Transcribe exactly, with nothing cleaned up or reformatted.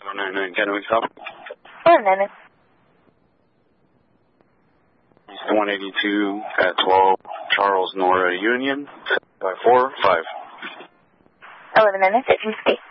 nine nine, Kennewick South. One minute. one eighty-two at twelve, Charles Nora Union, by four, five. eleven minutes at fifty.